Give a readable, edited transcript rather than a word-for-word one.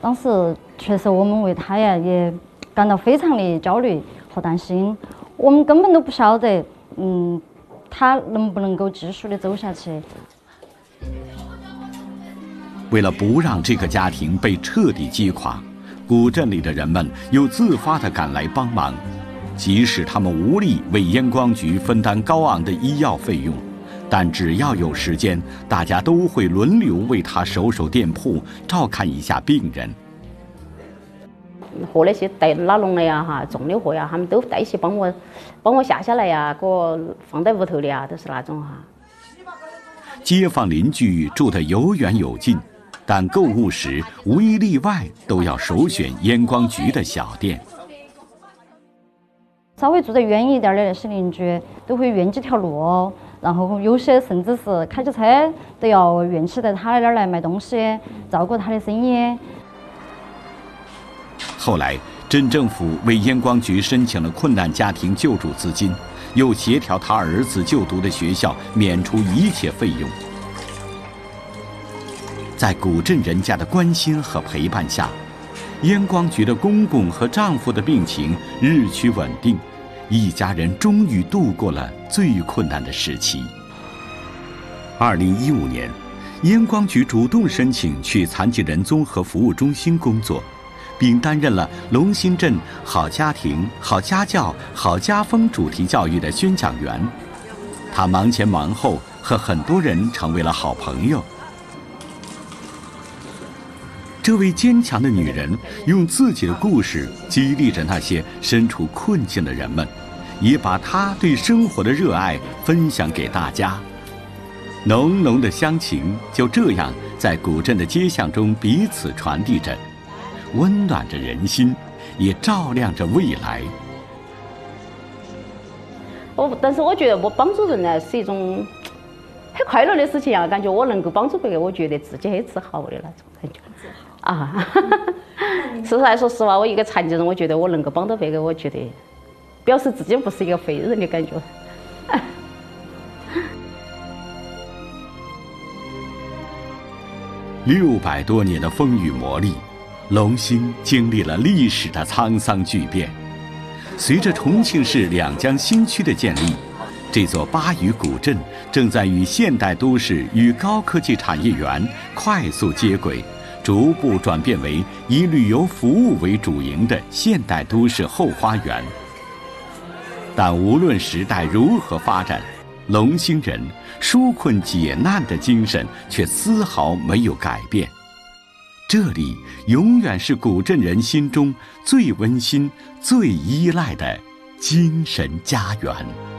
当时确实我们为他呀也感到非常的焦虑和担心，我们根本都不晓得，他能不能够继续的走下去。 为了不让这个家庭被彻底击垮，古镇里的人们又自发地赶来帮忙，即使他们无力为烟光局分担高昂的医药费用，但只要有时间，大家都会轮流为他守守店铺，照看一下病人。 和那些带拉笼的呀、重的货呀，他们都带一些帮我下来呀，给我放在屋头的呀，都是那种哈。 街坊邻居住得有远有近，但购物时无一例外都要首选烟光局的小店。 稍微住得远一点的那些邻居都会远几条路哦，然后有些甚至是开着车都要远起到他那儿来买东西，照顾他的生意。 后来，镇政府为烟光局申请了困难家庭救助资金，又协调他儿子就读的学校免除一切费用。在古镇人家的关心和陪伴下，烟光局的公公和丈夫的病情日趋稳定，一家人终于度过了最困难的时期。2015年，烟光局主动申请去残疾人综合服务中心工作，并担任了龙兴镇好家庭、好家教、好家风主题教育的宣讲员。他忙前忙后，和很多人成为了好朋友。这位坚强的女人用自己的故事激励着那些身处困境的人们，也把她对生活的热爱分享给大家。浓浓的乡情就这样在古镇的街巷中彼此传递着，温暖着人心，也照亮着未来。 但是我觉得我帮助人呢是一种很快乐的事情啊，感觉我能够帮助别个，我觉得自己很自豪的那种感觉啊。实在说实话，我一个残疾人，我觉得我能够帮到别个，我觉得表示自己不是一个废人的感觉。 600多年的风雨磨砺，龙兴经历了历史的沧桑巨变。随着重庆市两江新区的建立，这座巴渝古镇正在与现代都市与高科技产业园快速接轨，逐步转变为以旅游服务为主营的现代都市后花园。但无论时代如何发展，龙兴人纾困解难的精神却丝毫没有改变。这里永远是古镇人心中最温馨、最依赖的精神家园。